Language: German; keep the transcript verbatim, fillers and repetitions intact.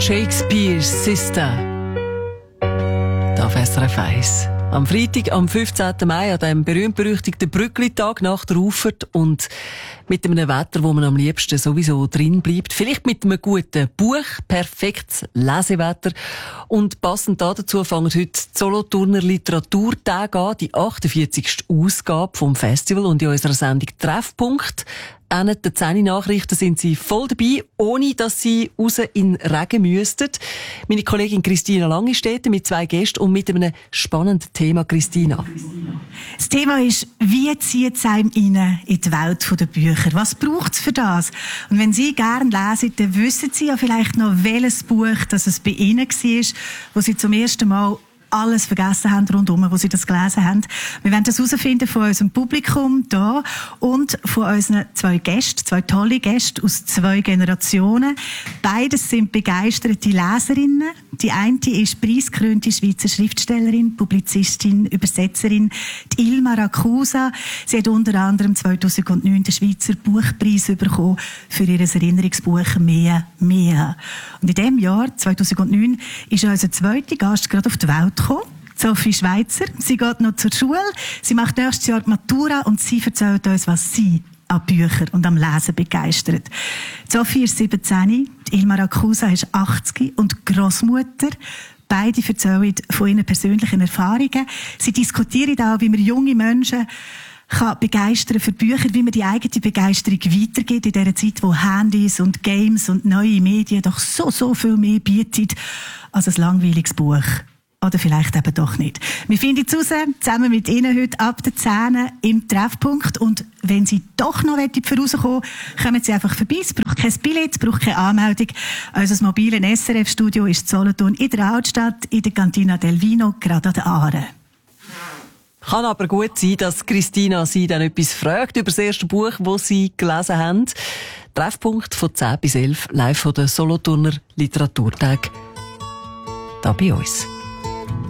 Shakespeare's Sister. Da auf S R F eins. Am Freitag, am fünfzehnten Mai, an dem berühmt-berüchtigten Brückli-Tag nach der Auffahrt und mit einem Wetter, wo man am liebsten sowieso drin bleibt. Vielleicht mit einem guten Buch, perfektes Lesewetter. Und passend dazu fangen heute die Solothurner Literaturtage an, die achtundvierzigste Ausgabe vom Festival und in unserer Sendung Treffpunkt. An den zehn Nachrichten sind sie voll dabei, ohne dass sie raus in den Regen müssten. Meine Kollegin Christina Lang steht mit zwei Gästen und mit einem spannenden Thema. Christina. Das Thema ist, wie zieht es einem rein in die Welt der Bücher? Was braucht es für das? Und wenn Sie gerne lesen, dann wissen Sie ja vielleicht noch, welches Buch das es bei Ihnen war, wo Sie zum ersten Mal alles vergessen haben rundherum, wo Sie das gelesen haben. Wir werden das herausfinden von unserem Publikum da und von unseren zwei Gästen, zwei tolle Gäste aus zwei Generationen. Beides sind begeisterte Leserinnen. Die eine ist preisgekrönte Schweizer Schriftstellerin, Publizistin, Übersetzerin, die Ilma Rakusa. Sie hat unter anderem zweitausendneun den Schweizer Buchpreis bekommen für ihr Erinnerungsbuch «Mehr, mehr». Und in diesem Jahr, zweitausendneun, ist unser zweiter Gast gerade auf die Welt gekommen. Sophie Schweizer. Sie geht noch zur Schule. Sie macht nächstes Jahr die Matura und sie erzählt uns, was sie an Büchern und am Lesen begeistert. Sophie ist siebzehn, Ilma Rakusa ist achtzig und Grossmutter. Beide erzählen von ihren persönlichen Erfahrungen. Sie diskutieren auch, wie man junge Menschen kann begeistern für Bücher, wie man die eigene Begeisterung weitergeht in dieser Zeit, wo Handys und Games und neue Medien doch so, so viel mehr bieten als ein langweiliges Buch. Oder vielleicht eben doch nicht. Wir finden es raus, zusammen mit Ihnen heute ab der zehn im Treffpunkt. Und wenn Sie doch noch vorauskommen, kommen Sie einfach vorbei. Es braucht kein Billett, es braucht keine Anmeldung. Unser mobiles S R F-Studio ist in Solothurn in der Altstadt, in der Cantina del Vino, gerade an der Aare. Kann aber gut sein, dass Christina Sie dann etwas fragt über das erste Buch, das Sie gelesen haben. Treffpunkt von zehn bis elf, live von der Solothurner Literaturtag. Da bei uns.